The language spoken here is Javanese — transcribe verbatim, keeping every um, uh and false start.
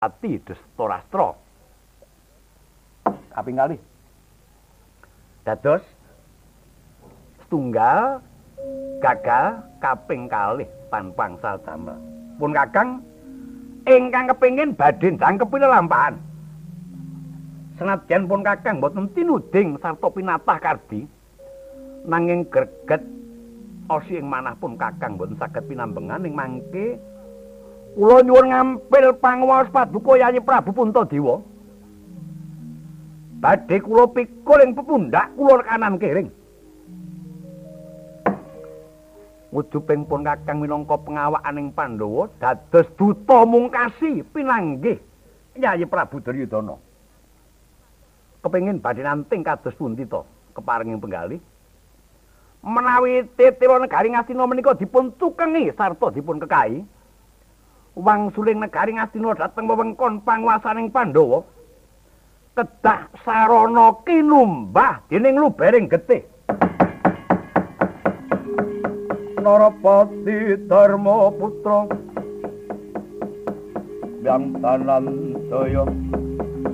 Ati Destorastra. Kaping kalih. Dados setunggal gagal kaping kalih tanpa angsal damel. Pun Kakang ingkang kepengin badhe jangkepi lelampahan. Senadyan pun Kakang boten tinuding sarta pinatah kardi nanging greget osi ing manah pun Kakang boten saged pinambengan ing mangke kula nyuwun ngampil panguwas paduka Yayi Prabu Puntadewa. Badhe kula pikul ing pepundak kula kanan kiring. Wujuping pun Kakang minangka pengawakan Pandhawa dados duta mungkasi pinanggih Yayi Prabu Duryudana. Kepengin badhe nanting kados pundi to keparinging penggalih. Menawi titira negari Ngastina menika dipun tukengi sarta dipun kekahi, wangsuling negari Ngastina dhateng wewengkon panguwasaning Pandhawa kedah sarana kinumbah dening lubering getih. Narapati Dharma Putra Byang Tanan Jaya